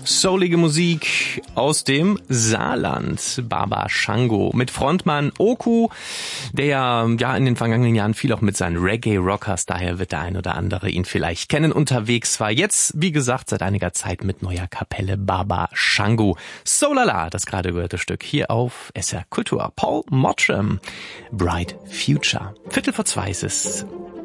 soulige Musik aus dem Saarland. Baba Shango mit Frontmann Oku, der ja in den vergangenen Jahren viel auch mit seinen Reggae-Rockers, daher wird der ein oder andere ihn vielleicht kennen, unterwegs war. Jetzt, wie gesagt, seit einiger Zeit mit neuer Kapelle Baba Shango. So Lala, das gerade gehörte Stück hier auf SR Kultur. Paul Mottram, Bright Future. 2:15 ist es.